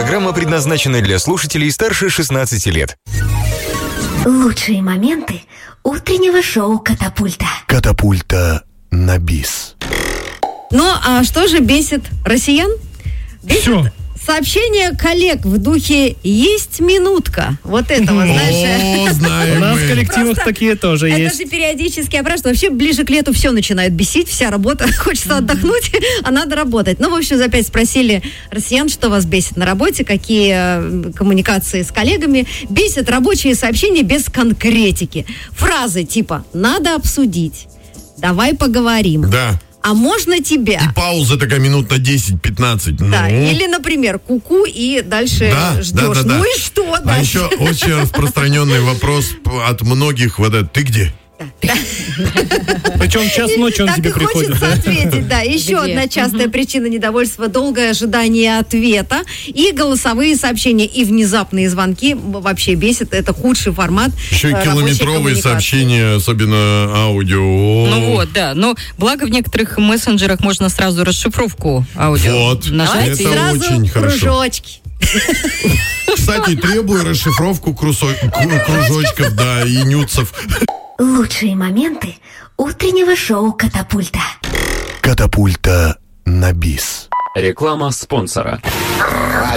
Программа предназначена для слушателей старше 16 лет. Лучшие моменты утреннего шоу «Катапульта». Катапульта на бис. Ну, а что же бесит россиян? Все. Сообщение коллег в духе «Есть минутка». Вот этого, знаешь. У нас в коллективах такие тоже Это есть. же периодически опрашивают. Вообще, ближе к лету все начинает бесить, вся работа. Хочется отдохнуть, а надо работать. Ну, в общем, опять спросили россиян, что вас бесит на работе, какие коммуникации с коллегами. Бесит рабочие сообщения без конкретики. Фразы типа «надо обсудить», «давай поговорим». Да. А можно тебя? И пауза такая минут на 10-15. Да, или, например, ку-ку, и дальше ждешь. Да. Ну и что А дальше? еще очень распространенный вопрос от многих: вот это, ты где? Причем час ночи он Так тебе и приходит. хочется ответить, да. Еще Где? одна частая причина недовольства — долгое ожидание ответа и голосовые сообщения, и внезапные звонки вообще бесит. Это худший формат Еще и рабочей километровые коммуникации. сообщения, особенно аудио. Ну вот, да. Но благо в некоторых мессенджерах можно сразу расшифровку аудио Вот. нажать. Это Давайте сразу очень хорошо. кружочки. Кстати, требую расшифровку кружочков, да, и нюцев. Лучшие моменты утреннего шоу «Катапульта». Катапульта на бис. Реклама спонсора.